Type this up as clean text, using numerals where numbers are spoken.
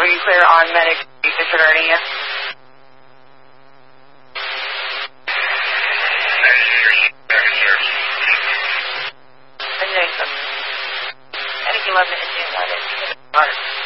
are you clear on medic disregarding you? Medic 11 is in.